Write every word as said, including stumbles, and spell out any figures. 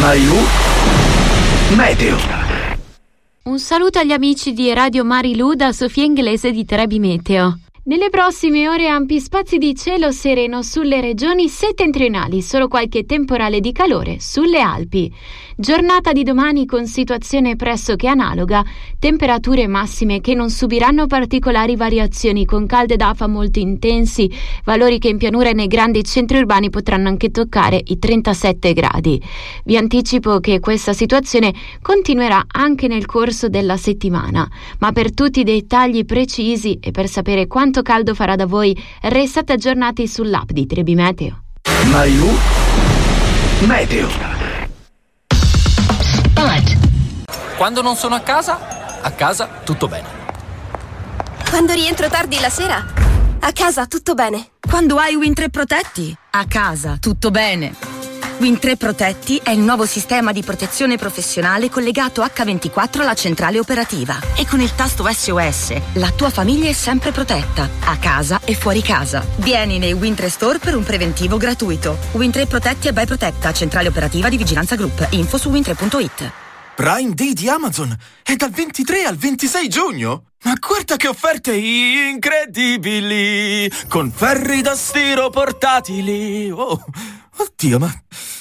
Maiù Meteo. Un saluto agli amici di Radio Marilù da Sofia Inglese di Trebi Meteo. Nelle prossime ore ampi spazi di cielo sereno sulle regioni settentrionali, solo qualche temporale di calore sulle Alpi. Giornata di domani con situazione pressoché analoga, temperature massime che non subiranno particolari variazioni con calde d'afa molto intensi, valori che in pianura e nei grandi centri urbani potranno anche toccare i trentasette gradi. Vi anticipo che questa situazione continuerà anche nel corso della settimana, ma per tutti i dettagli precisi e per sapere quanto caldo farà da voi, restate aggiornati sull'app di Trebi Meteo. Maiù Meteo. Spot. Quando non sono a casa, a casa tutto bene. Quando rientro tardi la sera, a casa tutto bene. Quando hai Win tre Protetti, a casa tutto bene. Win tre Protetti è il nuovo sistema di protezione professionale collegato acca ventiquattro alla centrale operativa. E con il tasto S O S, la tua famiglia è sempre protetta, a casa e fuori casa. Vieni nei Win tre Store per un preventivo gratuito. Win tre Protetti e by Protetta, centrale operativa di Vigilanza Group. Info su win tre punto it. Prime Day di Amazon è dal ventitré al ventisei giugno. Ma guarda che offerte incredibili! Con ferri da stiro portatili. Oh, oddio, ma...